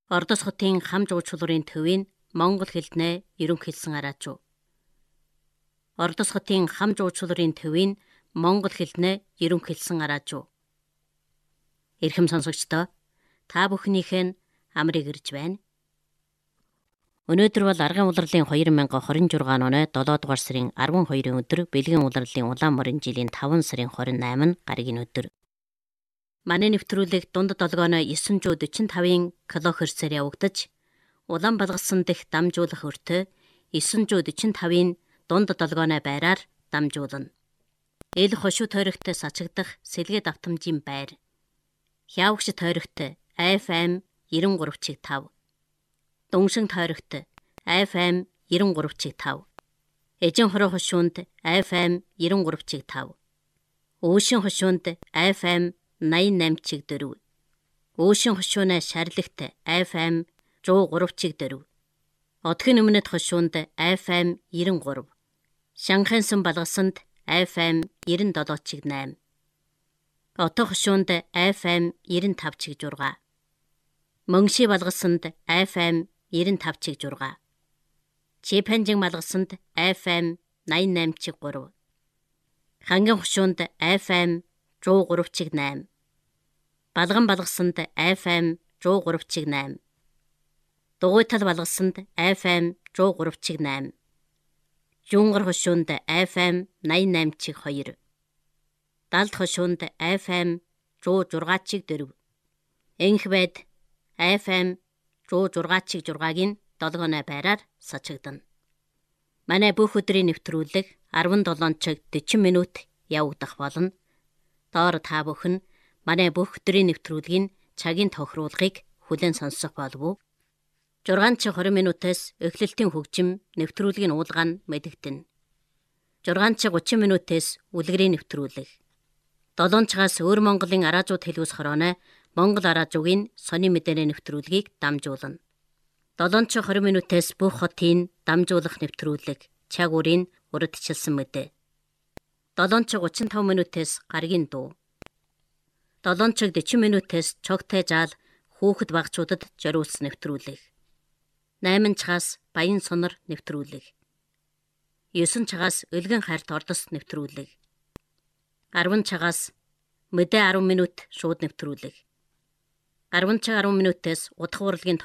Ордос хотын хам жуулчлалын төвийн монгол хэлнээ ерөнхийлсэн араачуу. Ордос хотын хам жуулчлалын төвийн монгол хэлнээ ерөнхийлсэн араачуу. Эрхэм сонсогчдоо, та бүхнийхээ нь амрыг ирж байна. Өнөөдөр бол аргын улирлын 2026 оны 7 дугаар сарын 12-ийн өдөр бэлгийн улирлын улаан морин жилийн 5 сарын 28 гаригийн өдөр. Манай нэвтрүүлэг дунд долгооно 945-ын килохерцээр явагдаж, улаан балгасан дэх дамжуулах өртөө 945-ын дунд долгооно байраар дамжуулна. Эл хошуу тойрогт сачигдах сэлгээ давтамжийн байр. Хявагш тойрогт FM 93.5. Дуншин тойрогт FM 93.5. Эжин хороо хошуунд FM 93.5. Өшин хошуунд FM 88.4. Өшин хошууна шарлагт FM 103.4. Одхын өмнөд хошуунд FM 93. Шанхайсан балгасанд FM 97.8. Отох хошуунд FM 95.6. Мөнгши балгасанд FM 95.6. Чипанжин балгасанд FM 88.3. Хангин хошуунд FM 103.8. Балган балгасанд FM 103.8. Дугуйтал балгасанд FM 103.8. Жунгар хошуунд FM 88.2. Далд хошуунд FM 106.4. Энх байд FM 106.6-гийн долгооны байраар сачигдана. Манай бүх өдрийн нэвтрүүлэг 17 цаг 40 минут явагдах болно. Доор та бүхэн манай бүх өдрийн нэвтрүүлгийн цагийн тохируулгыг хүлээн сонсох болов уу? 6 цаг 20 минутаас эхлэлтийн хөгжим нэвтрүүлгийн уулга нь мэдэгдэнэ. 6 цаг 30 минутаас үлгэрийн нэвтрүүлэг. 7 цагаас өөр Монголын араажууд хэлбэс хорооно Монгол араажуугийн сони мэдээний нэвтрүүлгийг дамжуулна. 7 цаг 20 минутаас бүх хотын дамжуулах нэвтрүүлэг цаг үрийн урдчилсан мэдээ. 7 цаг 35 минутаас гаргийн дуу. 7 цаг 40 минутаас чогтой жаал хүүхэд багчуудад зориулсан нэвтрүүлэг. 8 цагаас баян сонор нэвтрүүлэг. 9 цагаас өлгөн хайрт ордос нэвтрүүлэг. 10 цагаас мэдээ 10 минут шууд нэвтрүүлэг. 10 цаг 10 минутаас удах урлагийн